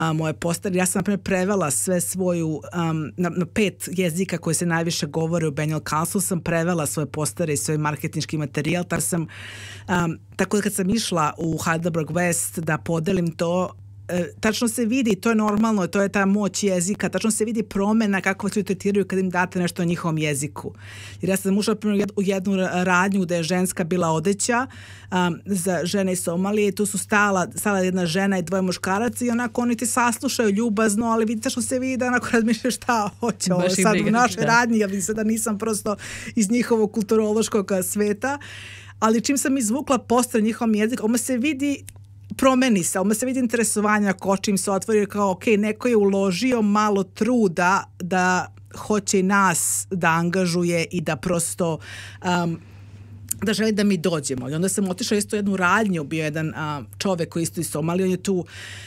moje postare. Ja sam, na primjer, prevela sve svoju, na 5 jezika koji se najviše govore u Bengal Council, sam prevela svoje postare i svoj marketinški materijal, tako da kad sam išla u Heidelberg West da podelim to, tačno se vidi, to je normalno, to je ta moć jezika, tačno se vidi promjena kako se tretiraju kad im date nešto na njihovom jeziku. Jer ja sam ušla u jednu radnju gde je ženska bila odeća za žene iz Somalije i tu su stala jedna žena i 2 muškaraca i onako oni ti saslušaju ljubazno, ali vidite što se vidi da onako razmišljaju šta hoće ovo sad u našoj radnji, ja vidim se da nisam prosto iz njihovog kulturološkog sveta, ali čim sam izvukla poster njihovom jeziku, ovo se vidi, promeni se, ali se vidi interesovanja ako oči im se otvori kao ok, neko je uložio malo truda da hoće i nas da angažuje i da prosto da želi da mi dođemo. I onda sam otišla isto jednu radnju, bio jedan čovek koji isto iz Somalije, on je tu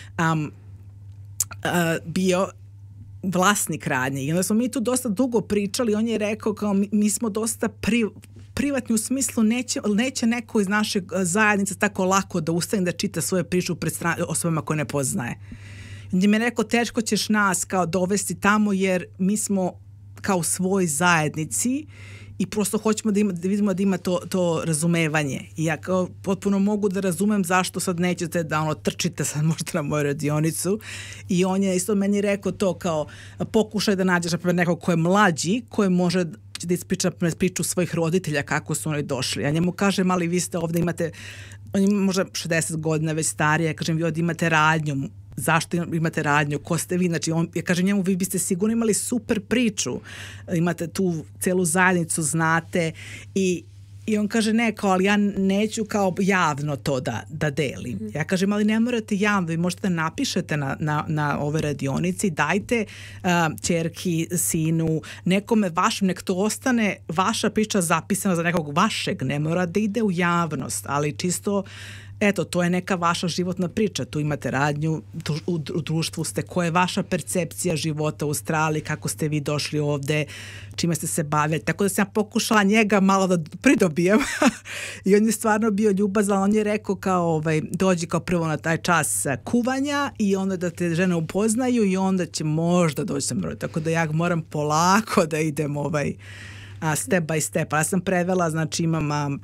bio vlasnik radnje i onda smo mi tu dosta dugo pričali, on je rekao kao mi smo dosta privatni u smislu neće neko iz naše zajednice tako lako da ustane da čita svoje priče pred osobama koje ne poznaje. I mi je rekao, teško ćeš nas kao dovesti tamo jer mi smo kao u svoj zajednici i prosto hoćemo da vidimo da ima to razumevanje. I ja kao potpuno mogu da razumem zašto sad nećete da trčite sad možda na moju radionicu. I on je isto meni rekao to kao pokušaj da nađeš nekog ko je mlađi, koji može da ispriča priču svojih roditelja kako su oni došli. Ja njemu kažem, ali vi ste ovdje imate, on ima možda 60 godina već starije, ja kažem, vi ovdje imate radnju, zašto imate radnju, ko ste vi, znači ja kažem njemu, vi biste sigurno imali super priču, imate tu celu zajednicu, znate i on kaže ne, kao, ali ja neću kao javno to da delim. Ja kažem, ali ne morate javno, vi možete da napišete na ove radionici, dajte ćerki, sinu, nekome vašem, nek to ostane vaša priča zapisana za nekog vašeg, ne mora da ide u javnost, ali čisto eto, to je neka vaša životna priča, tu imate radnju, u društvu ste, koja je vaša percepcija života u Australiji, kako ste vi došli ovde, čime ste se bavili, tako da sam ja pokušala njega malo da pridobijem i on je stvarno bio ljubazan, on je rekao kao dođi kao prvo na taj čas kuvanja i onda da te žene upoznaju i onda će možda doći sa mnom, tako da ja moram polako da idem step by step, ja sam prevela, znači imam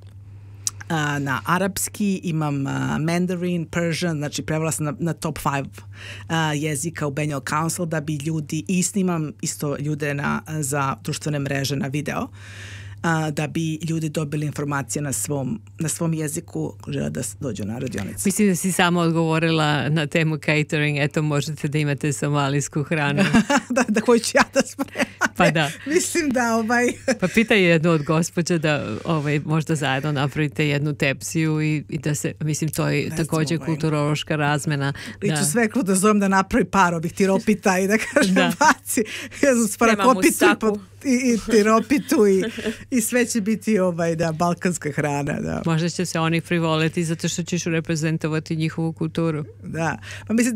na arapski, imam Mandarin, Persian, znači prevela sam na top 5 jezika u Bengal Council da bi ljudi, i snimam isto ljude za društvene mreže na video, da bi ljudi dobili informacije na svom jeziku ko žele da dođu na radionicu. Mislim da si samo odgovorila na temu catering, eto možete da imate somalijsku hranu. da koju ću ja da spremam. Pa da. Mislim da Pa pitaj jednu od gospođa da možda zajedno napravite jednu tepsiju i da se, mislim to je također kulturološka razmena. Liču sve da zovem da napravi par ovih tiropita i da kažem baci. Spremamo saku. I tiropitu i sve će biti balkanska hrana. Da. Možda će se oni privoliti zato što ćeš reprezentovati njihovu kulturu. Da. Pa mislim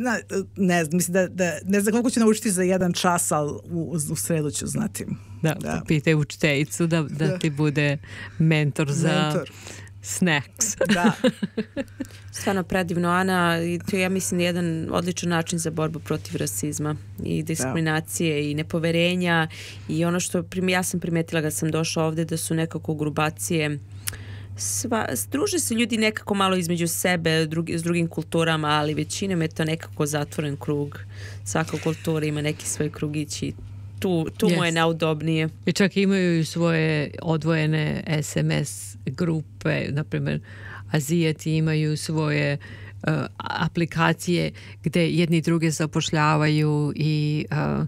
da ne znam koliko ću naučiti za jedan čas, ali u sredu ću znati. Da. Pitaj učiteljicu da ti bude mentor za snacks. Da. Stvarno predivno, Ana, i to ja mislim jedan odličan način za borbu protiv rasizma i diskriminacije i nepoverenja i ono što ja sam primetila kad sam došla ovdje da su nekako grupacije druže se ljudi nekako malo između sebe s drugim kulturama, ali većinom je to nekako zatvoren krug. Svaka kultura ima neki svoj krugić i tu mu je naudobnije. I čak imaju svoje odvojene SMS grupe, na primjer Azijati imaju svoje aplikacije gdje jedni druge zapošljavaju i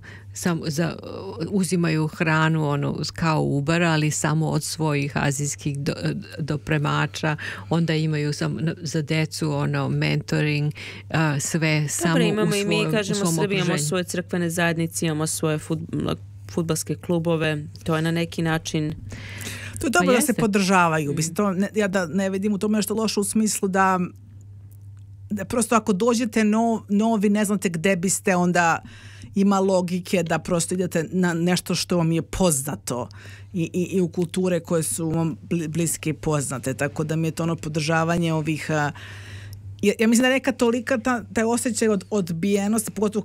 uzimaju hranu kao Uber, ali samo od svojih azijskih dopremača. Onda imaju za decu mentoring, sve dobro, samo imamo u svom i mi kažemo Srbi, imamo svoje crkvene zajednice, imamo svoje fudbalske klubove, to je na neki način. To je dobro da se podržavaju. Ja da ne vidim u tome nešto loše u smislu da prosto ako dođete novi, ne znate gde biste, onda ima logike da prosto idete na nešto što vam je poznato i u kulture koje su vam bliske i poznate. Tako da mi je to podržavanje ovih Ja mislim da neka tolika taj osjećaj od odbijenosti, pogotovo